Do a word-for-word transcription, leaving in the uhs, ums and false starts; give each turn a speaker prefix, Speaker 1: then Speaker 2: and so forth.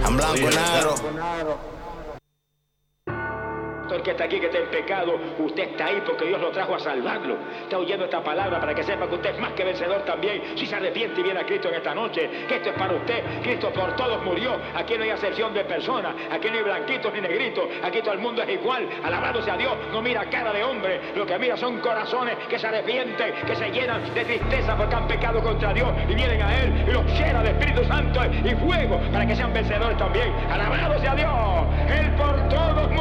Speaker 1: En blanco y negro.
Speaker 2: El que está aquí, que está en pecado, usted está ahí porque Dios lo trajo a salvarlo. Está oyendo esta palabra para que sepa que usted es más que vencedor también. Si se arrepiente y viene a Cristo en esta noche, que esto es para usted. Cristo por todos murió. Aquí no hay excepción de personas. Aquí no hay blanquitos ni negritos. Aquí todo el mundo es igual. Alabado sea Dios. No mira cara de hombre. Lo que mira son corazones que se arrepienten, que se llenan de tristeza porque han pecado contra Dios y vienen a Él y los llena de Espíritu Santo y fuego para que sean vencedores también. Alabado sea Dios. Él por todos